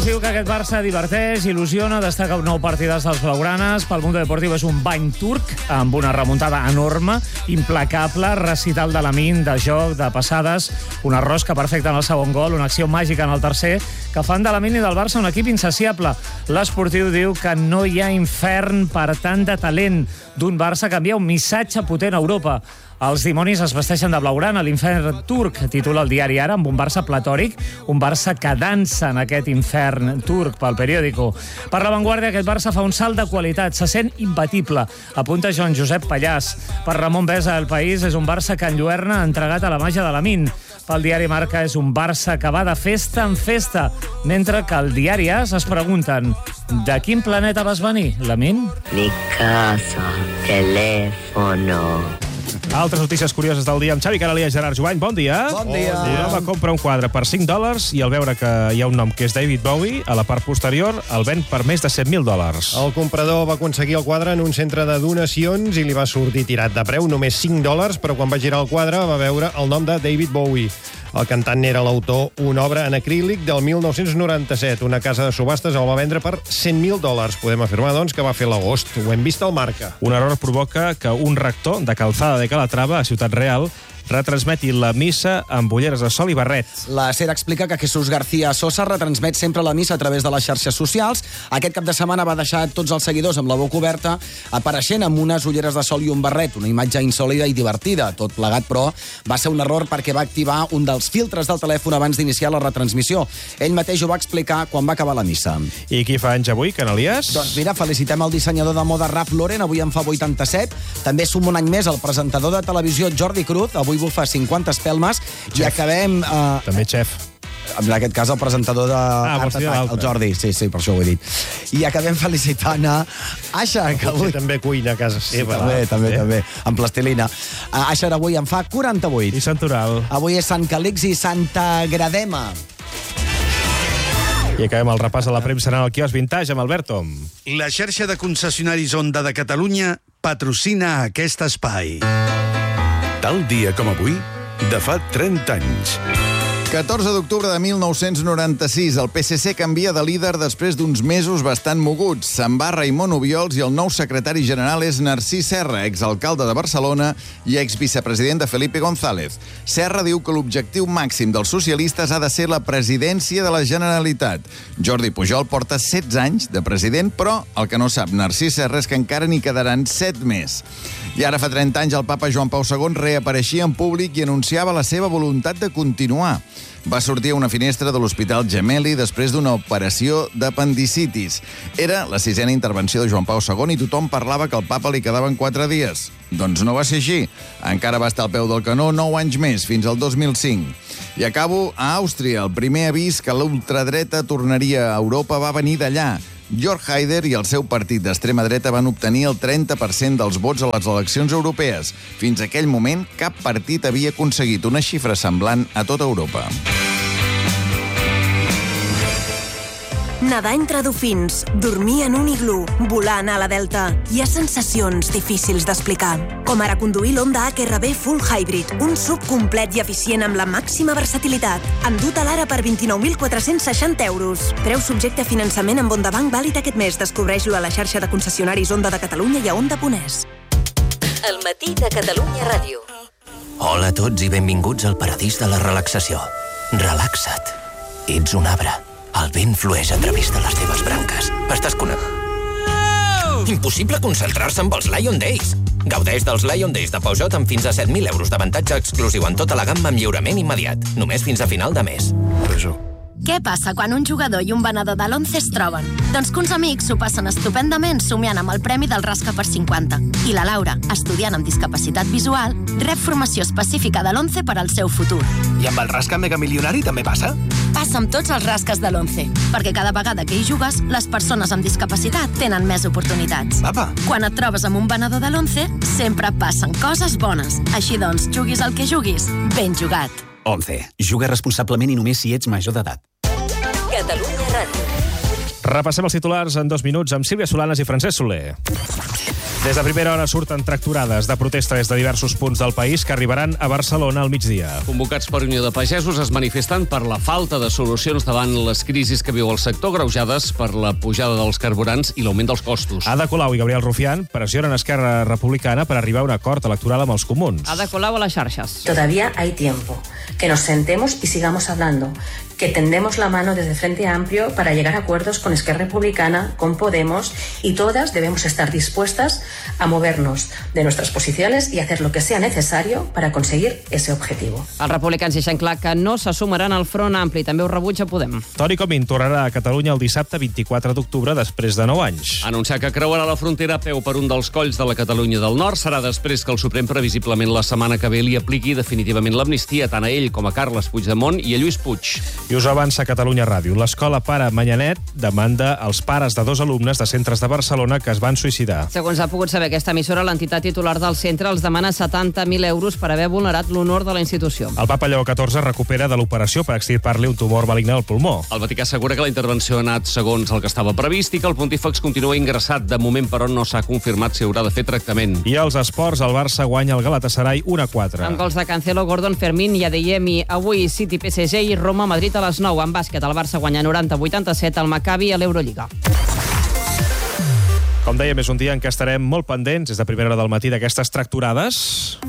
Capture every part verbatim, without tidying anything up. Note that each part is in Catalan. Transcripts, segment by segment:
diu que aquest Barça diverteix, il·lusiona, destaca un nou partidàs dels blaugranes. Pel Mundo Deportivo és un bany turc amb una remuntada enorme, implacable, recital de Lamine, de joc, de passades, una rosca perfecta en el segon gol, una acció màgica en el tercer, que fan de Lamine i del Barça un equip insaciable. L'Esportiu diu que no hi ha infern per tant de talent d'un Barça que envia un missatge potent a Europa. Els dimonis es vesteixen de blaugrana, l'infern turc, titula el diari Ara, amb un Barça platòric, un Barça que dansa en aquest infern turc pel periòdico. Per La Vanguardia, aquest Barça fa un salt de qualitat, se sent imbatible, apunta Joan Josep Pallàs. Per Ramon Besa, El País, és un Barça que enlluerna entregat a la màgia de Lamine. Pel diari Marca és un Barça que va de festa en festa, mentre que el diari As es pregunten: de quin planeta vas venir, Lamine? Mi casa, teléfono. Altres notícies curioses del dia amb Xavi Caralia i Gerard Jovany. Bon dia. Bon dia. Un home compra un quadre per cinc dòlars i al veure que hi ha un nom que és David Bowie, a la part posterior el ven per més de cent mil dòlars. El comprador va aconseguir el quadre en un centre de donacions i li va sortir tirat de preu, només cinc dòlars, però quan va girar el quadre va veure el nom de David Bowie. El cantant n'era l'autor, una obra en acrílic del mil nou-cents noranta-set. Una casa de subhastes el va vendre per cent mil dòlars. Podem afirmar, doncs, que va fer l'agost. Ho hem vist al Marca. Un error provoca que un rector de Calzada de Calatrava, a Ciutat Real, retransmeti la missa amb ulleres de sol i barret. La SER explica que Jesús García Sosa retransmet sempre la missa a través de les xarxes socials. Aquest cap de setmana va deixar tots els seguidors amb la boca oberta, apareixent amb unes ulleres de sol i un barret, una imatge insòlida i divertida. Tot plegat, però, va ser un error perquè va activar un dels filtres del telèfon abans d'iniciar la retransmissió. Ell mateix ho va explicar quan va acabar la missa. I qui fa anys avui, Canalies? Doncs mira, felicitem el dissenyador de moda Ralph Lauren, avui en fa vuitanta-set. També suma un any més el presentador de televisió Jordi Cruz, avui bufa cinquanta espelmes, i acabem... Eh, També xef. En aquest cas, el presentador de ah, Art Attack, el Jordi. Sí, sí, per això ho he dit. I acabem felicitant a Asher, que avui... també cuina a casa seva. Sí, també, també, eh? també, amb plastilina. Uh, Asher avui en fa quaranta-vuit. I Sant Oral. Avui és Sant Calix i Santa Gradema. I acabem el repàs a la premsa en el quiosc Vintage amb Alberto. La xarxa de concessionaris Honda de Catalunya patrocina aquest espai. Tal dia com avui, de fa trenta anys. catorze d'octubre de mil nou-cents noranta-sis, el P S C canvia de líder després d'uns mesos bastant moguts. Se'n va Raimon Obiols i el nou secretari general és Narcís Serra, exalcalde de Barcelona i exvicepresident de Felipe González. Serra diu que l'objectiu màxim dels socialistes ha de ser la presidència de la Generalitat. Jordi Pujol porta setze anys de president, però el que no sap Narcís Serra és que encara n'hi quedaran set més. I ara fa trenta anys el papa Joan Pau segon reapareixia en públic i anunciava la seva voluntat de continuar. Va sortir a una finestra de l'Hospital Gemelli després d'una operació d'apendicitis. Era la sisena intervenció de Joan Pau segon i tothom parlava que al papa li quedaven quatre dies. Doncs no va ser així. Encara va estar al peu del canó nou anys més, fins al dos mil cinc. I acabo a Àustria. El primer avís que l'ultradreta tornaria a Europa va venir d'allà. Jörg Haider i el seu partit d'extrema dreta van obtenir el trenta per cent dels vots a les eleccions europees. Fins a aquell moment, cap partit havia aconseguit una xifra semblant a tota Europa. Nedar entre dofins, dormir en un iglú, volar a la Delta. Hi ha sensacions difícils d'explicar. Com ara conduir l'Honda H R V Full Hybrid, un sub complet i eficient amb la màxima versatilitat. Endut a l'ara per vint-i-nou mil quatre-cents seixanta euros. Preu subjecte a finançament amb Honda Bank vàlid aquest mes. Descobreix-lo a la xarxa de concessionaris Honda de Catalunya i a honda punt es. El matí de Catalunya Ràdio. Hola a tots i benvinguts al paradís de la relaxació. Relaxa't. Ets un arbre. El vent flueix a través de les teves branques. Estàs connectat. Impossible concentrar-se amb els Lion Days. Gaudeix dels Lion Days de Peugeot amb fins a set mil euros d'avantatge exclusiu en tota la gamma amb lliurament immediat. Només fins a final de mes. Peugeot. Què passa quan un jugador i un venedor de l'Once es troben? Doncs que uns amics s'ho passen estupendament somiant amb el premi del Rasca per cinquanta. I la Laura, estudiant amb discapacitat visual, rep formació específica de l'Once per al seu futur. I amb el Rasca Megamilionari també passa? Passa amb tots els rasques de l'Once, perquè cada vegada que hi jugues, les persones amb discapacitat tenen més oportunitats. Apa. Quan et trobes amb un venedor de l'Once, sempre passen coses bones. Així doncs, juguis el que juguis, ben jugat. Once. Juga responsablement i només si ets major d'edat. Catalunya Ràdio. Repassem els titulars en dos minuts amb Sílvia Solanes i Francesc Soler. Des de primera hora surten tractorades de protesta des de diversos punts del país que arribaran a Barcelona al migdia. Convocats per Unió de Pagesos es manifesten per la falta de solucions davant les crisis que viu el sector, greujades per la pujada dels carburants i l'augment dels costos. Ada Colau i Gabriel Rufián pressionen Esquerra Republicana per arribar a un acord electoral amb els comuns. Ada Colau a les xarxes. Todavía hay tiempo. Que nos sentemos y sigamos hablando. Que tendemos la mano desde Frente Amplio para llegar a acuerdos con Esquerra Republicana, con Podemos, y todas debemos estar dispuestas a movernos de nuestras posiciones y hacer lo que sea necesario para conseguir ese objetivo. Els republicans deixen clar que no se sumaran al Front Ampli. També ho rebutja Podem. Toni Comín tornarà a Catalunya el dissabte vint-i-quatre d'octubre després de nou anys. Anunciar que creuarà la frontera a peu per un dels colls de la Catalunya del Nord serà després que el Suprem previsiblement la setmana que ve li apliqui definitivament l'amnistia tant a ell com a Carles Puigdemont i a Lluís Puig. I us avança Catalunya Ràdio. L'escola Pare Manyanet demanda els pares de dos alumnes de centres de Barcelona que es van suïcidar. Segons ha pogut saber aquesta emissora, l'entitat titular del centre els demana setanta mil euros per haver vulnerat l'honor de la institució. El papa Lleó catorze recupera de l'operació per extirpar-li un tumor maligne al pulmó. El Vaticà assegura que la intervenció ha anat segons el que estava previst i que el pontífex continua ingressat. De moment, però, no s'ha confirmat si haurà de fer tractament. I als esports, el Barça guanya el Galatasaray un a quatre. Amb gols de Cancelo, Gordon, Fermín i Adeyemi. Avui City, P S G i Roma, Madrid a les nou. En bàsquet, el Barça guanya noranta a vuitanta-set al Maccabi a l'Eurolliga. Com dèiem, és un dia en què estarem molt pendents, des de primera hora del matí, d'aquestes tractorades.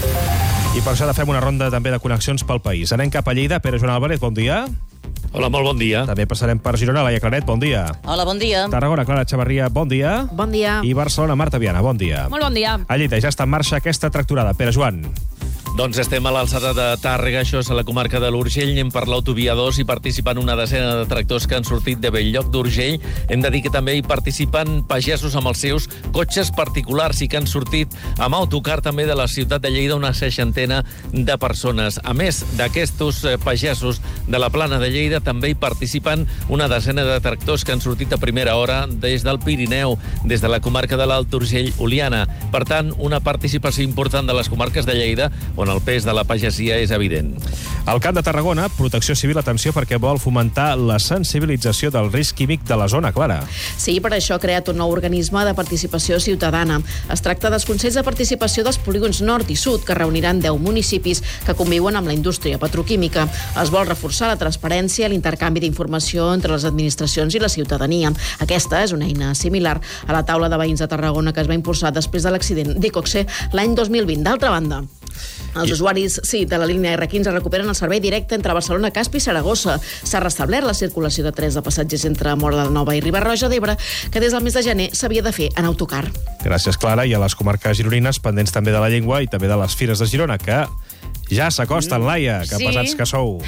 I per això ara fem una ronda també de connexions pel país. Anem cap a Lleida. Pere Joan Álvarez, bon dia. Hola, molt bon dia. També passarem per Girona. Laia Claret, bon dia. Hola, bon dia. Tarragona, Clara Xavarria, bon dia. Bon dia. I Barcelona, Marta Viana, bon dia. Molt bon dia. A Lleida ja està en marxa aquesta tractorada. Pere Joan. Doncs estem a l'alçada de Tàrrega, això és a la comarca de l'Urgell, anem per l'autovia dos i participen una decena de tractors que han sortit de Belllloc d'Urgell. Hem de dir que també hi participen pagesos amb els seus cotxes particulars i que han sortit amb autocar també de la ciutat de Lleida una seixantena de persones. A més d'aquests pagesos de la plana de Lleida, també hi participen una decena de tractors que han sortit a primera hora des del Pirineu, des de la comarca de l'Alt Urgell-Oliana. Per tant, una participació important de les comarques de Lleida, on el pes de la pagesia és evident. Al Camp de Tarragona, Protecció Civil, atenció, perquè vol fomentar la sensibilització del risc químic de la zona, Clara. Sí, per això ha creat un nou organisme de participació ciutadana. Es tracta dels Consells de Participació dels polígons nord i sud, que reuniran deu municipis que conviuen amb la indústria petroquímica. Es vol reforçar la transparència i l'intercanvi d'informació entre les administracions i la ciutadania. Aquesta és una eina similar a la taula de veïns de Tarragona que es va impulsar després de l'accident d'Iqoxe l'any dos mil vint. D'altra banda, els usuaris sí, de la línia erre quinze recuperen el servei directe entre Barcelona, Caspi i Saragossa. S'ha restablert la circulació de trens de passatgers entre Móra la Nova i Riba-roja d'Ebre, que des del mes de gener s'havia de fer en autocar. Gràcies, Clara. I a les comarques gironines, pendents també de la llengua i també de les fires de Girona, que ja s'acosten, Laia, que Sí. pesats que sou.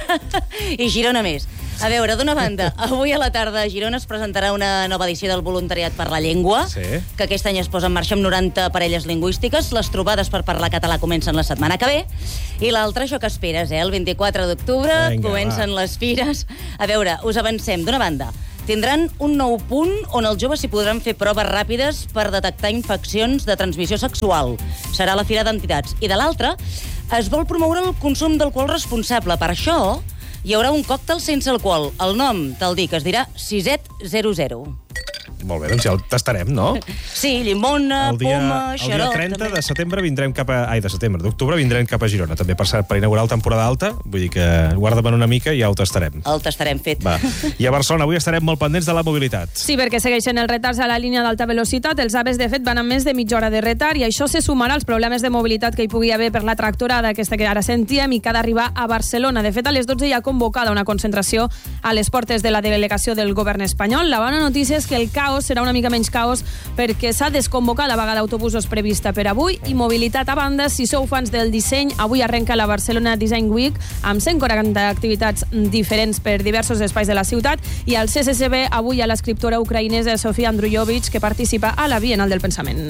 I Girona més. A veure, d'una banda, avui a la tarda a Girona es presentarà una nova edició del Voluntariat per la Llengua, Sí. que aquest any es posa en marxa amb noranta parelles lingüístiques. Les trobades per parlar català comencen la setmana que ve. I l'altre, això que esperes, eh? El vint-i-quatre d'octubre Vinga, comencen va. les fires. A veure, us avancem. D'una banda, tindran un nou punt on els joves s'hi podran fer proves ràpides per detectar infeccions de transmissió sexual. Serà la Fira d'Entitats. I de l'altra, es vol promoure el consum d'alcohol responsable. Per això, hi haurà un còctel sense alcohol. El nom, te'l dic, es dirà Siset zero zero. Molt bé, doncs ja el tastarem, no? Sí, llimona, El dia, poma, el xarop... dia trenta també. de setembre vindrem cap a... Ai, de setembre, d'octubre vindrem cap a Girona. També per, per inaugurar la temporada alta. Vull dir que guarda-me'n una mica i ja ho tastarem. El tastarem fet. Va. I a Barcelona avui estarem molt pendents de la mobilitat. Sí, perquè segueixen els retards a la línia d'alta velocitat. Els AVEs, de fet, van amb més de mitja hora de retard i això se sumarà als problemes de mobilitat que hi pugui haver per la tractorada aquesta que ara sentíem i que ha d'arribar a Barcelona. De fet, a les dotze hi ha convocada una concentració a les portes de la delegació del govern espanyol. La bona notícia és que el caos serà una mica menys caos perquè s'ha desconvocat la vaga d'autobusos prevista per avui i mobilitat a banda. Si sou fans del disseny, avui arrenca la Barcelona Design Week amb cent quaranta activitats diferents per diversos espais de la ciutat i al C C C B avui hi ha l'escriptora ucraïnesa Sofia Andruyovich que participa a la Bienal del Pensament.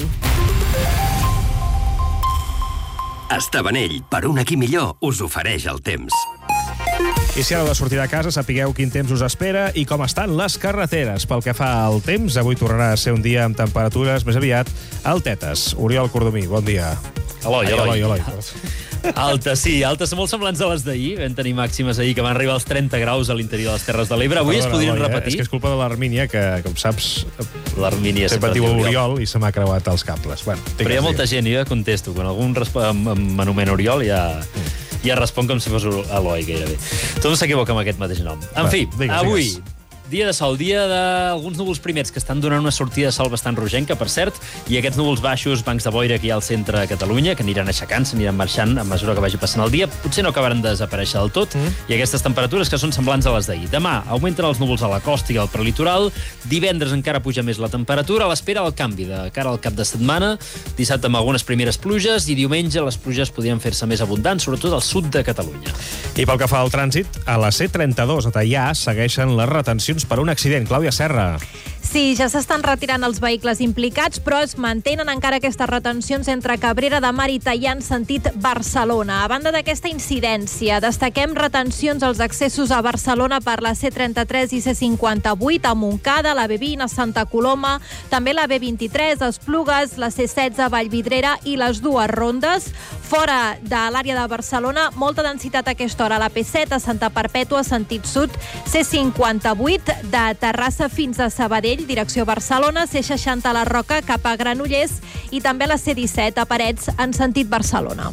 Estabanell, per un aquí millor, us ofereix el temps. I si ara de sortir de casa, sapigueu quin temps us espera i com estan les carreteres. Pel que fa al temps, avui tornarà a ser un dia amb temperatures més aviat altetes. Oriol Cordomí, bon dia. Eloi, Ai, Eloi. Eloi, Eloi. Altes, sí, altes molt semblants a les d'ahir. Vam tenir màximes ahir que van arribar als trenta graus a l'interior de les Terres de l'Ebre. Avui es podrien repetir. És que és culpa de l'Armínia, que, com saps, l'Armínia sempre diu Oriol i se m'ha creuat els cables. Bueno, però hi ha molta gent, jo ja contesto. Quan algú m'anomena Oriol ja... ja respon com si fos Eloi, gairebé. Tothom s'equivoca amb aquest mateix nom. En fi, avui... dia de sol, dia d'alguns núvols primers que estan donant una sortida de sol bastant rogenca, per cert, i aquests núvols baixos, bancs de boira que hi ha al centre de Catalunya, que aniran aixecant, s'aniran marxant a mesura que vagi passant el dia, potser no acabaran de desaparèixer del tot, mm. i aquestes temperatures que són semblants a les d'ahir. Demà augmenten els núvols a la costa i al prelitoral, divendres encara puja més la temperatura, a l'espera del canvi de cara al cap de setmana, dissabte amb algunes primeres pluges, i diumenge les pluges podrien fer-se més abundants, sobretot al sud de Catalunya. I pel que fa al trànsit, a la C trenta-dos a Teià segueixen les retencions per un accident. Clàudia Serra. Sí, ja s'estan retirant els vehicles implicats, però es mantenen encara aquestes retencions entre Cabrera de Mar i Teià en sentit Barcelona. A banda d'aquesta incidència, destaquem retencions als accessos a Barcelona per la C trenta-tres i C cinquanta-vuit, a Montcada, la B vint a Santa Coloma, també la B vint-i-tres, a Esplugues, la C setze a Vallvidrera i les dues rondes. Fora de l'àrea de Barcelona, molta densitat a aquesta hora a la P set, a Santa Perpètua, sentit sud, C cinquanta-vuit, de Terrassa fins a Sabadell, direcció Barcelona, C seixanta a la Roca cap a Granollers i també la C disset a Parets en sentit Barcelona.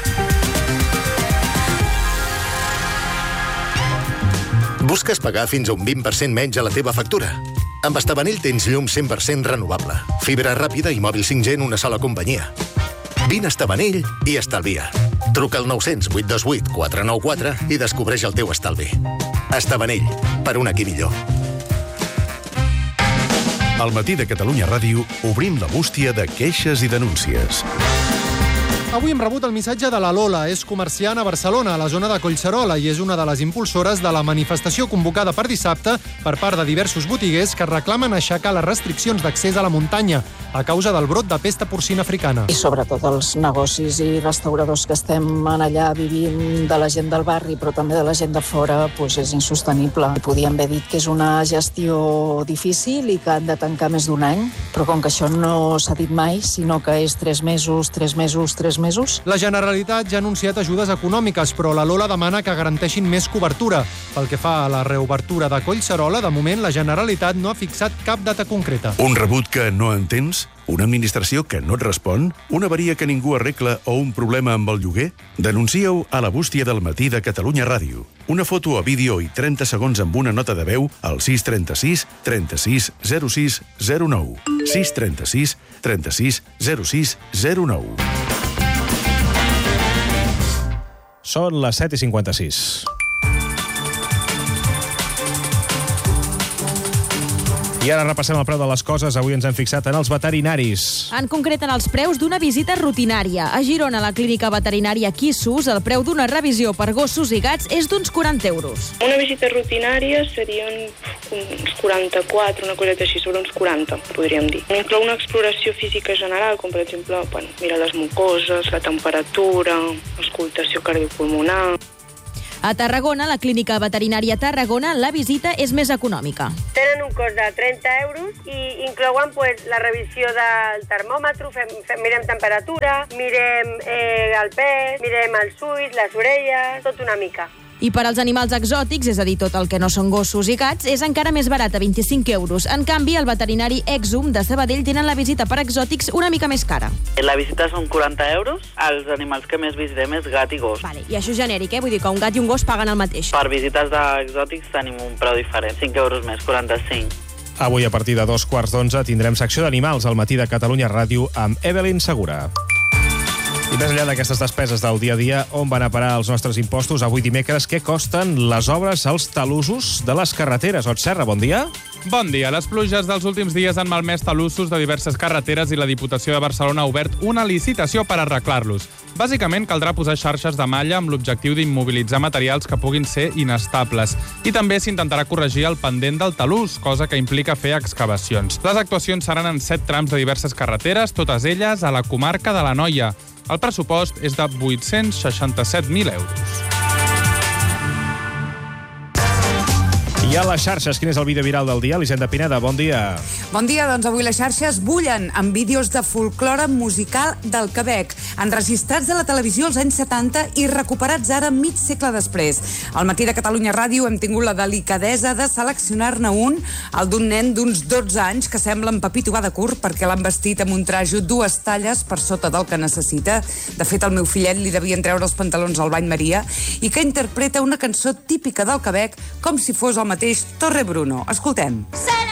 Busques pagar fins a un vint per cent menys a la teva factura? Amb Estabanell tens llum cent per cent renovable, fibra ràpida i mòbil cinc G en una sola companyia. Vine a Estabanell i estalvia. Truca al nou cents, vuit dos vuit, quatre nou quatre i descobreix el teu estalvi. Estabanell, per un aquí millor. Al matí de Catalunya Ràdio obrim la bústia de queixes i denúncies. Avui hem rebut el missatge de la Lola. És comerciant a Barcelona, a la zona de Collserola, i és una de les impulsores de la manifestació convocada per dissabte per part de diversos botiguers que reclamen aixecar les restriccions d'accés a la muntanya a causa del brot de pesta porcina africana. I sobretot els negocis i restauradors que estem allà vivint de la gent del barri, però també de la gent de fora, doncs és insostenible. Podíem haver dit que és una gestió difícil i que han de tancar més d'un any, però com que això no s'ha dit mai, sinó que és tres mesos, tres mesos, tres mesos. La Generalitat ja ha anunciat ajudes econòmiques, però la Lola demana que garanteixin més cobertura. Pel que fa a la reobertura de Collserola, de moment la Generalitat no ha fixat cap data concreta. Un rebut que no entens? Una administració que no et respon? Una avaria que ningú arregla o un problema amb el lloguer? Denuncia-ho a la bústia del matí de Catalunya Ràdio. Una foto a vídeo i trenta segons amb una nota de veu al sis trenta-sis trenta-sis zero sis zero nou. sis trenta-sis trenta-sis zero sis zero nou. Són les set i cinquanta-sis. I ara repassem el preu de les coses. Avui ens hem fixat en els veterinaris. En concret, en els preus d'una visita rutinària. A Girona, a la clínica veterinària Quissus, el preu d'una revisió per gossos i gats és d'uns quaranta euros. Una visita rutinària serien uns quaranta-quatre, una coseta així, sobre uns quaranta, podríem dir. Inclou una exploració física general, com per exemple, bueno, mirar les mucoses, la temperatura, escoltació cardiopulmonar. A Tarragona, la clínica veterinària Tarragona, la visita és més econòmica. Tenen un cost de trenta euros i inclouen pues, la revisió del termòmetre, fem, fem, mirem temperatura, mirem eh, el pes, mirem els ulls, les orelles, tot una mica. I per als animals exòtics, és a dir, tot el que no són gossos i gats, és encara més barat, a vint-i-cinc euros. En canvi, el veterinari Exum de Sabadell tenen la visita per exòtics una mica més cara. La visita són quaranta euros. Els animals que més visitem és gat i gos. Vale, i això és genèric, eh? Vull dir que un gat i un gos paguen el mateix. Per visites d'exòtics tenim un preu diferent. cinc euros més, quaranta-cinc. Avui, a partir de dos quarts d'onze, tindrem secció d'animals al matí de Catalunya Ràdio amb Evelyn Segura. I més enllà d'aquestes despeses del dia a dia, on van a parar els nostres impostos avui dimecres? Què costen les obres als talussos de les carreteres? Ot Serra, bon dia. Bon dia. Les pluges dels últims dies han malmès talussos de diverses carreteres i la Diputació de Barcelona ha obert una licitació per arreglar-los. Bàsicament, caldrà posar xarxes de malla amb l'objectiu d'immobilitzar materials que puguin ser inestables. I també s'intentarà corregir el pendent del talús, cosa que implica fer excavacions. Les actuacions seran en set trams de diverses carreteres, totes elles a la comarca de l'Anoia. El pressupost és de vuit-cents seixanta-set mil euros. I I a les xarxes, quin és el vídeo viral del dia? Elisenda Pineda, bon dia. Bon dia, doncs avui les xarxes bullen amb vídeos de folklore musical del Quebec, enregistrats a la televisió als anys setanta i recuperats ara mig segle després. Al Matí de Catalunya Ràdio hem tingut la delicadesa de seleccionar-ne un, el d'un nen d'uns dotze anys que sembla en Pepito va de curt perquè l'han vestit amb un trajo dues talles per sota del que necessita. De fet, al meu fillet li devien treure els pantalons al bany Maria i que interpreta una cançó típica del Quebec com si fos el mateix Torre Bruno. Escoltem.